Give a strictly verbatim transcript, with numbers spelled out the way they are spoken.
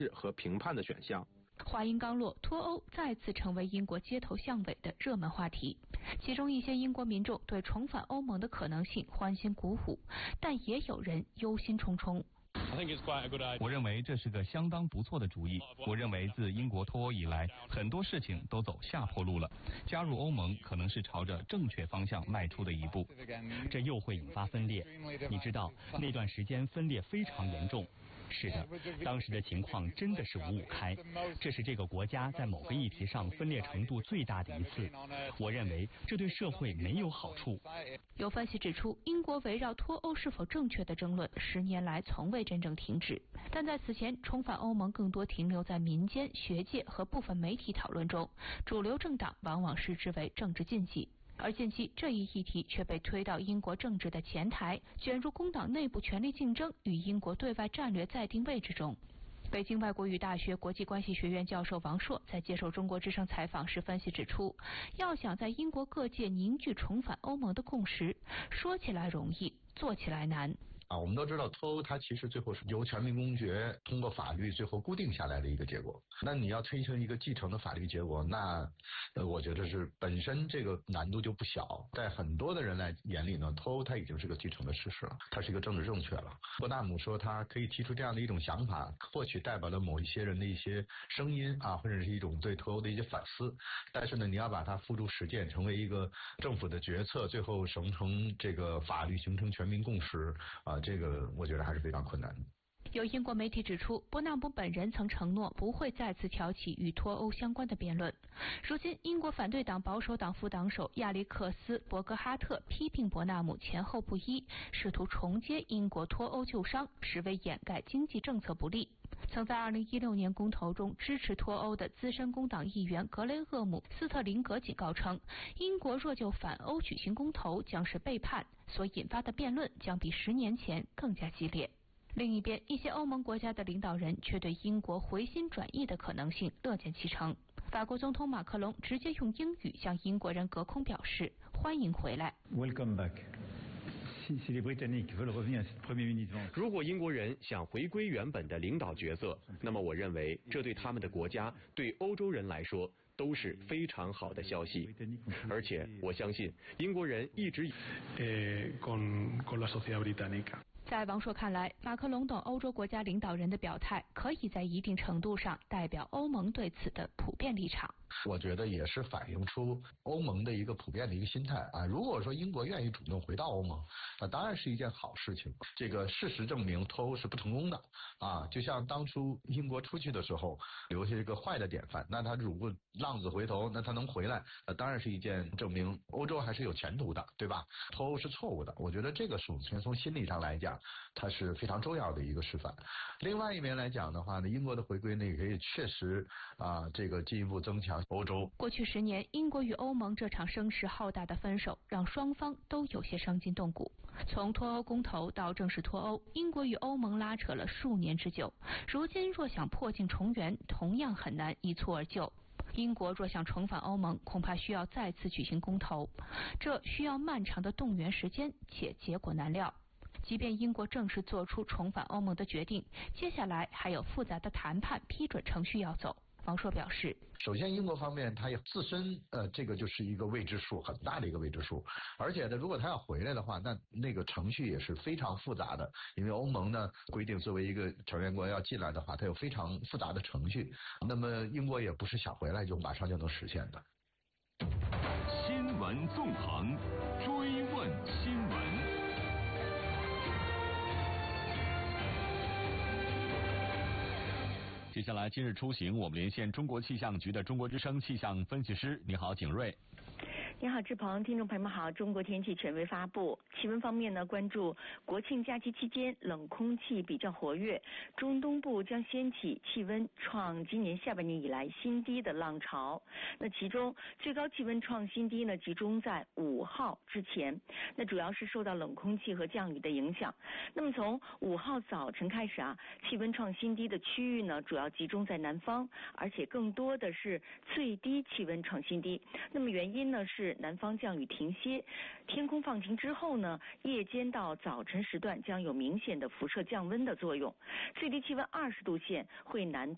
和评判的选项。 话音刚落，脱欧再次成为英国街头巷尾的热门话题。其中一些英国民众对重返欧盟的可能性欢欣鼓舞，但也有人忧心忡忡。 我认为这是个相当不错的主意。我认为自英国脱欧以来，很多事情都走下坡路了。加入欧盟可能是朝着正确方向迈出的一步。 这又会引发分裂。你知道，那段时间分裂非常严重。是的，当时的情况真的是五五开，这是这个国家在某个议题上分裂程度最大的一次。我认为这对社会没有好处。 有分析指出，英国围绕脱欧是否正确的争论，十年来从未真正停止。但在此前，重返欧盟更多停留在民间、学界和部分媒体讨论中，主流政党往往视之为政治禁忌。而近期这一议题却被推到英国政治的前台，卷入工党内部权力竞争与英国对外战略再定位之中。北京外国语大学国际关系学院教授王硕在接受中国之声采访时分析指出，要想在英国各界凝聚重返欧盟的共识，说起来容易，做起来难。 啊，我们都知道脱欧它其实最后是由全民公决通过法律最后固定下来的一个结果。那你要推成一个继承的法律结果，那呃，我觉得是本身这个难度就不小。在很多的人来眼里呢，脱欧它已经是个既成的事实了，它是一个政治正确了。伯纳姆说他可以提出这样的一种想法，或许代表了某一些人的一些声音啊，或者是一种对脱欧的一些反思。但是呢，你要把它付诸实践，成为一个政府的决策，最后形成这个法律，形成全民共识啊。这个我觉得还是非常困难的。 有英国媒体指出，伯纳姆本人曾承诺不会再次挑起与脱欧相关的辩论。如今，英国反对党保守党副党首亚历克斯·伯格哈特批评伯纳姆前后不一，试图重接英国脱欧旧伤，实为掩盖经济政策不力。曾在二零一六年公投中支持脱欧的资深工党议员格雷厄姆·斯特林格警告称，英国若就反欧举行公投将是背叛，所引发的辩论将比十年前更加激烈。另一边，一些欧盟国家的领导人却对英国回心转意的可能性乐见其成。法国总统马克龙直接用英语向英国人隔空表示欢迎回来。 Welcome back。 如果英国人想回归原本的领导角色，那么我认为这对他们的国家，对欧洲人来说都是非常好的消息。而且我相信英国人一直在王硕看来，马克龙等欧洲国家领导人的表态可以在一定程度上代表欧盟对此的普遍立场。 我觉得也是反映出欧盟的一个普遍的一个心态啊。如果说英国愿意主动回到欧盟，那当然是一件好事情。这个事实证明脱欧是不成功的啊，就像当初英国出去的时候留下一个坏的典范，那他如果浪子回头，那他能回来，那当然是一件证明欧洲还是有前途的，对吧？脱欧是错误的，我觉得这个首先从心理上来讲，它是非常重要的一个示范。另外一面来讲的话呢，英国的回归呢，也可以确实啊，这个进一步增强欧洲。 过去十年，英国与欧盟这场声势浩大的分手，让双方都有些伤筋动骨。从脱欧公投到正式脱欧，英国与欧盟拉扯了数年之久。如今若想破镜重圆，同样很难一蹴而就。英国若想重返欧盟，恐怕需要再次举行公投，这需要漫长的动员时间，且结果难料。即便英国正式做出重返欧盟的决定，接下来还有复杂的谈判批准程序要走。王硕表示， 首先英国方面它也自身呃这个就是一个未知数，很大的一个未知数，而且呢，如果他要回来的话，那那个程序也是非常复杂的，因为欧盟呢规定作为一个成员国要进来的话，它有非常复杂的程序，那么英国也不是想回来就马上就能实现的。 新闻纵横，追问新闻。接下来今日出行，我们连线中国气象局的中国之声气象分析师。你好，景睿。 你好，志鹏，听众朋友们好。中国天气权威发布，气温方面呢，关注国庆假期期间冷空气比较活跃，中东部将掀起气温创今年下半年以来新低的浪潮。那其中最高气温创新低呢，集中在五号之前。那主要是受到冷空气和降雨的影响。那么从五号早晨开始啊，气温创新低的区域呢，主要集中在南方，而且更多的是最低气温创新低。那么原因呢是南方降雨停歇，天空放晴之后呢，夜间到早晨时段将有明显的辐射降温的作用，最低气温二十度线会南